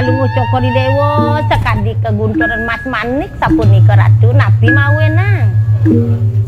kalunguh Cokro Dewa sakadi kegunturan Mas Manik sapunika Ratu Nabi Mawenang.